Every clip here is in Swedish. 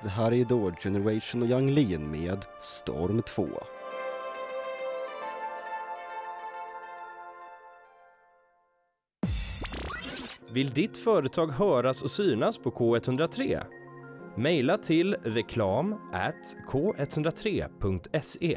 Det här är då Generation och Yung Lean med Storm 2. Vill ditt företag höras och synas på K103? Maila till reklam@k103.se.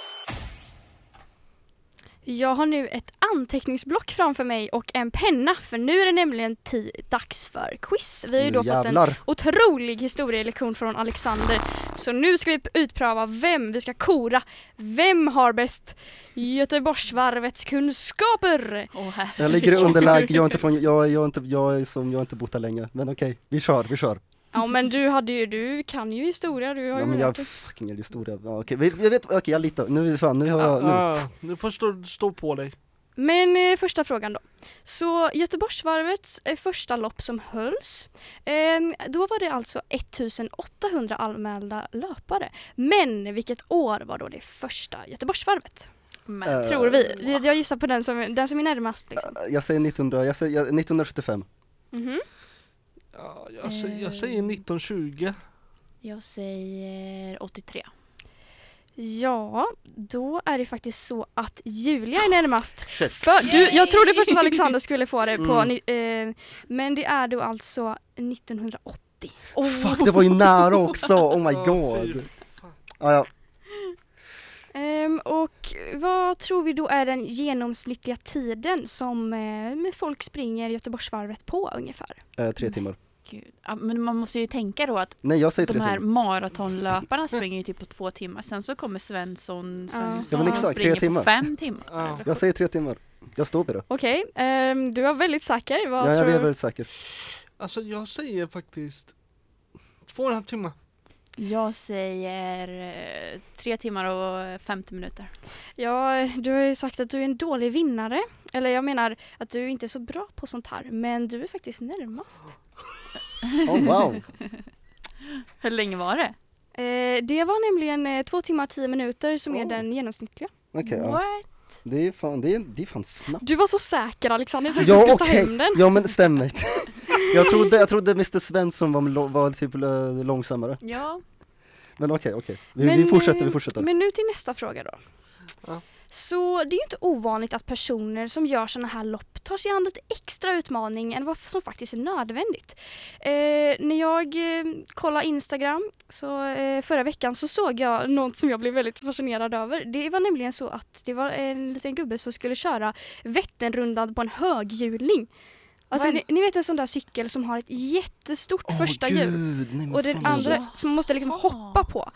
Jag har nu ett anteckningsblock framför mig och en penna, för nu är det nämligen dags för quiz. Vi har ju då fått en otrolig historielektion från Alexander. Så nu ska vi utpröva vi ska kora. Vem har bäst Göteborgsvarvets kunskaper? Jag ligger i underläge, jag har inte bott där länge. Men okej, vi kör. Ja, men du kan ju historia, du har ju jag fucking är historia. Ja, okej, jag litar. Nu får stå på dig. Men första frågan då. Så Göteborgsvarvets första lopp som hölls, då var det alltså 1800 anmälda löpare. Men vilket år var då det första Göteborgsvarvet? Tror vi. Jag gissar på den som är närmast. Liksom. Jag säger 1975. Mhm. Ja, jag säger 1920. Jag säger 83. Ja, då är det faktiskt så att Julia är närmast. Jag trodde först att Alexander skulle få det på, men det är då alltså 1980. Fuck, det var ju nära också. Oh my god. Ja. Och vad tror vi då är den genomsnittliga tiden som folk springer Göteborgsvarvet på ungefär? 3 timmar. Gud. Ja, men man måste ju tänka då att jag säger de här maratonlöparna springer ju typ på 2 timmar. Sen så kommer Svensson springer 3 timmar. På 5 timmar. Ja. Jag säger 3 timmar. Jag står på det. Okej, du är väldigt säker. Jag är väldigt säker. Alltså jag säger faktiskt 2,5 timmar. Jag säger 3 timmar och 50 minuter. Ja, du har ju sagt att du är en dålig vinnare. Eller jag menar att du inte är så bra på sånt här. Men du är faktiskt närmast. Oh wow. Hur länge var det? Det var nämligen 2 timmar 10 minuter som är den genomsnittliga. Okej, What? Det är fan snabbt. Du var så säker, Alexander. Jag trodde du skulle ta hem den. Ja, men stämmer. jag trodde Mr. Svensson var typ långsammare. Ja. Men okej. Vi fortsätter. Men nu till nästa fråga då. Ja. Så det är ju inte ovanligt att personer som gör såna här lopp tar sig an lite extra utmaning än vad som faktiskt är nödvändigt. När jag kollade Instagram förra veckan så såg jag något som jag blev väldigt fascinerad över. Det var nämligen så att det var en liten gubbe som skulle köra Vätternrundan på en höghjuling. Alltså ni vet en sån där cykel som har ett jättestort första hjul och den andra som man måste liksom hoppa på.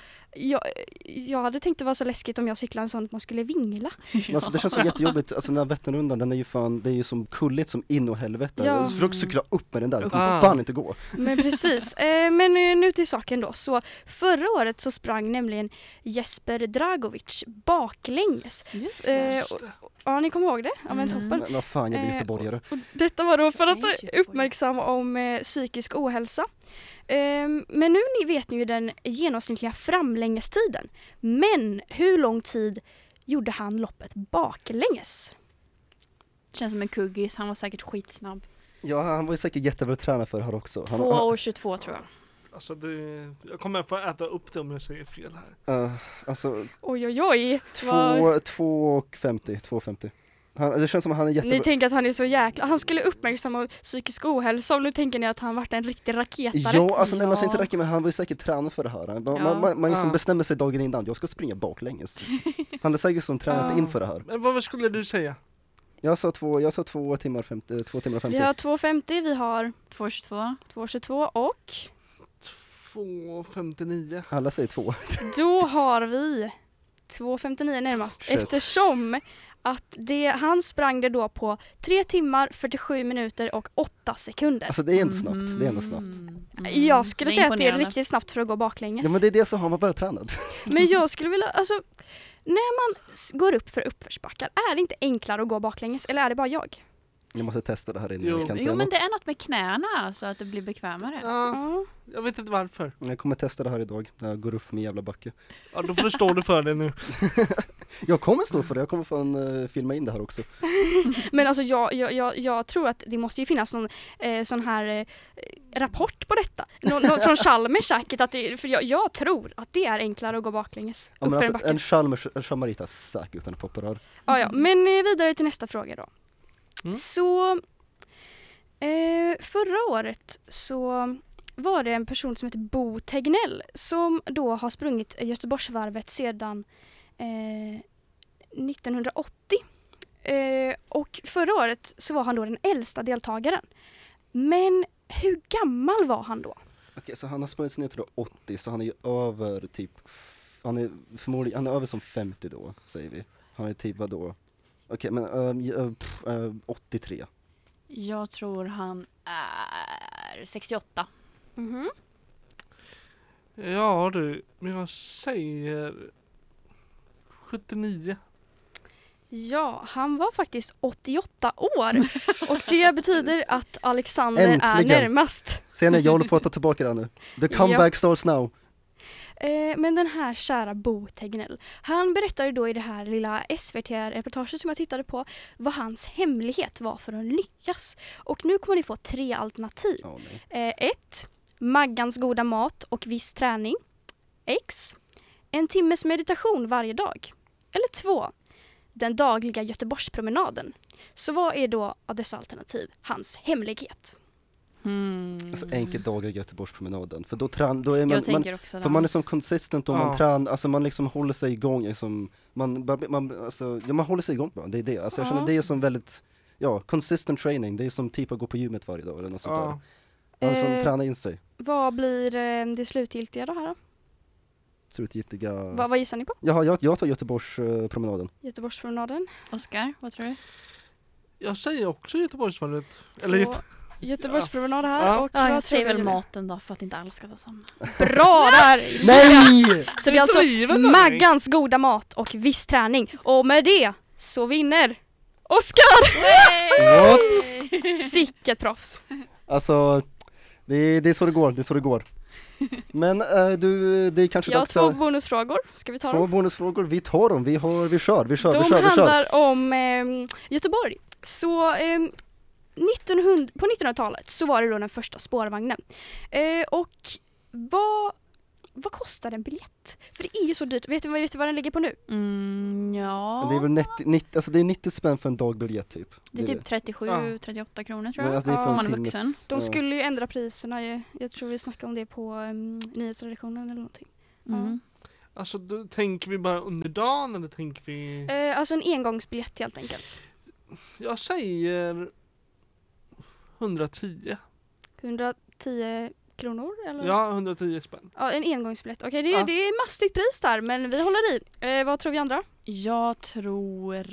Jag hade tänkt att vara så läskigt om jag cyklade en sån att man skulle vingla. Alltså, det känns så jättejobbigt. Alltså den här Vätternrundan, den är ju det är ju som kulligt som in och helvete. Ja. Försök cykla upp med den där, det kommer fan inte gå. Men precis. Men nu till saken då. Så förra året så sprang nämligen Jesper Dragovic baklänges. Just Ja, ni kommer ihåg det? Ja, men toppen. Men vad fan, jag blir göteborgare. Detta var då för att uppmärksamma om psykisk ohälsa. Men nu vet ni ju den genomsnittliga framlängestiden. Men hur lång tid gjorde han loppet baklänges? Känns som en kuggis, han var säkert skitsnabb. Ja, han var ju säkert jättebra tränare för det här också. 2:22 tror jag. Alltså jag kommer få äta upp det om jag säger fel här. Alltså Oj. 2:50. Det känns som att han är jättebra. Ni tänker att han är så jäkla... Han skulle uppmärksamma psykisk ohälsa och nu tänker ni att han varit en riktig raketare. Ja, alltså nej, man ska inte räcka med, han var ju säkert tränare för det här. Man liksom bestämmer sig dagen innan, jag ska springa baklänges. Han är säkert som tränat in för det här. Men vad skulle du säga? Jag sa 2 timmar 50. Vi har 2:50, vi har 2:22 och 2:59. Alla säger 2. Då har vi 2:59 närmast. Shit. Eftersom att han sprang det då på 3 timmar, 47 minuter och 8 sekunder. Alltså det är ändå snabbt, det är ändå snabbt. Jag skulle säga att det är riktigt snabbt för att gå baklänges. Ja, men det är det som har man börjat tränat. Men jag skulle vilja, alltså när man går upp för uppförsbackar, är det inte enklare att gå baklänges eller är det bara jag? Jag måste testa det här innan jag kan säga men något. det är något med knäna så att det blir bekvämare. Ja, jag vet inte varför. Jag kommer testa det här idag när jag går upp för min jävla backe. Ja, då förstår du för det nu. Jag kommer stå för det, jag kommer fan filma in det här också. Men alltså jag tror att det måste ju finnas någon sån här rapport på detta. Någon från Chalmers säkert, för jag tror att det är enklare att gå baklänges Ja, men uppför en alltså, backe. en Chalmarita säkert utan en popparör. Ja, men vidare till nästa fråga då. Så förra året så var det en person som heter Bo Tegnell som då har sprungit Göteborgsvarvet sedan 1980. Och förra året så var han då den äldsta deltagaren. Men hur gammal var han då? Okej, så han har sprungit ner till 80, så han är ju över typ, han är över som 50 då, säger vi. Han är typ vad då? Okej, men 83. Jag tror han är 68. Mhm. Ja du, men jag säger 79. Ja, han var faktiskt 88 år. Och det betyder att Alexander är Äntligen. närmast. Ser ni, jag håller på att ta tillbaka det här nu. The comeback starts now. Men den här kära Bo Tegnell, han berättade då i det här lilla SVT-reportaget som jag tittade på vad hans hemlighet var för att lyckas. Och nu kommer ni få 3 alternativ. 1. Maggans goda mat och viss träning. X. 1 timmes meditation varje dag. Eller 2. Den dagliga Göteborgspromenaden. Så vad är då av dessa alternativ hans hemlighet? Alltså enkelt dagar i Göteborgspromenaden. För då är Jag tänker också för man är som consistent och Ja. man tränar, alltså man liksom håller sig igång liksom, man håller sig igång bara, det är det. Alltså jag känner det är som väldigt, consistent training, det är som typ att gå på gymmet varje dag eller något sånt där. Man som tränar in sig. Vad blir det slutgiltiga då här då? Slutgiltiga. Vad gissar ni på? Jag tar Göteborgspromenaden. Göteborgspromenaden. Oskar, vad tror du? Jag säger också Göteborgsvarvet. Två Göteborgspromenad här. Ja. Och Ja, vad jag säger tror väl du? maten då för att inte alla ska ta samma. Bra där! Nej! Så det är alltså driver med Maggans goda mat och viss träning. Och med det så vinner Oskar! What? Sicket proffs. Alltså, det är så det går, Men det är kanske Jag har dags 2 att bonusfrågor. Ska vi ta 2 dem? bonusfrågor, vi tar dem, vi kör. De handlar om Göteborg. Så på 1900-talet så var det då den första spårvagnen. Och vad kostar en biljett? För det är ju så dyrt. Vet du vad den ligger på nu? Ja. Det är väl 90, alltså det är 90 spänn för en dagbiljett typ. Det är typ 37-38 kronor tror jag. Alltså, det är för om en man är timmes- vuxen. De skulle ju ändra priserna. Jag tror vi snackade om det på nyhetsredaktionen eller någonting. Mm. Alltså då tänker vi bara under dagen eller tänker vi... Alltså en engångsbiljett helt enkelt. Jag säger 110. 110 kronor eller? Ja, 110 spänn. Ja, en engångsbiljett. Okej, det Ja. är mastigt pris där, men vi håller i. Vad tror vi andra? Jag tror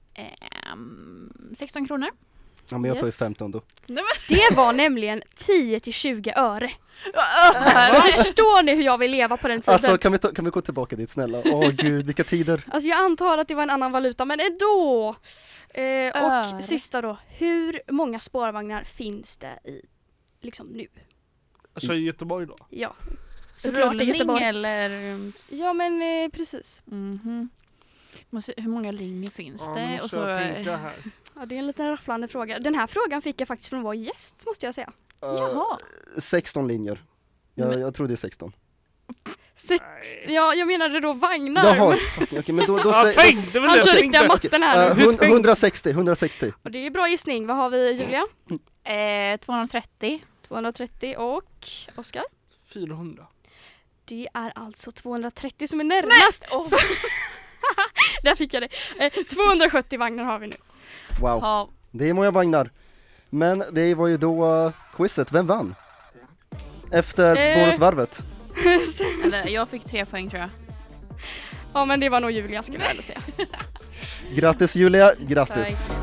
16 kronor. Ja, men jag tar ju Yes. 15 då. Det var nämligen 10-20 öre. Förstår ni hur jag vill leva på den tiden? Alltså kan vi gå tillbaka dit snälla? Åh gud, vilka tider. Alltså jag antar att det var en annan valuta, men ändå. Öre. Och sista då, hur många spårvagnar finns det i liksom nu? Alltså i Göteborg då. Ja, såklart i Göteborg. eller... Ja men precis. Mhm. Hur många linjer finns Ja, det? nu Och måste så, jag tänka här. Ja, det är en liten rafflande fråga. Den här frågan fick jag faktiskt från vår gäst, måste jag säga. jaha. 16 linjer. Jag tror det är 16. Ja, jag menade då vagnar. Jaha, okej, men då Jag säger... tänkte väl Han det. kör Jag riktiga tänkte. matten här nu. 160. Och det är bra gissning. Vad har vi, Julia? 230. 230 och Oskar? 400. Det är alltså 230 som är närmast. Där fick jag det. 270 vagnar har vi nu. Wow, Ja. det är många vagnar. Men det var ju då quizet, vem vann? Efter bonusvarvet. Eller, jag fick 3 poäng tror jag. Ja, men det var nog Julia skulle jag ändå säga. Grattis Julia, grattis. Tack.